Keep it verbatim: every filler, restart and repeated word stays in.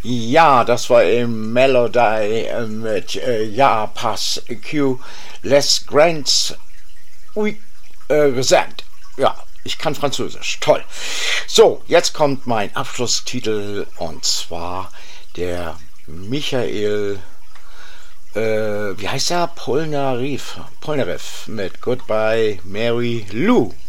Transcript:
Ja, das war eben Melody äh, mit äh, Ja, Pass, Q, Les Grands Oui, äh, Gesand. Ja, ich kann Französisch. Toll. So, jetzt kommt mein Abschlusstitel und zwar der Michael, äh, wie heißt er? Polnareff. Polnareff mit Goodbye Mary Lou.